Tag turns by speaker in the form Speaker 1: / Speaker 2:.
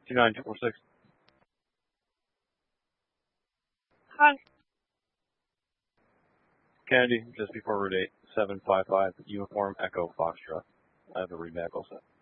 Speaker 1: 29246.
Speaker 2: Hi.
Speaker 1: Kennedy, just before Route 8, 755, Uniform Echo Foxtrot. I have a read back also.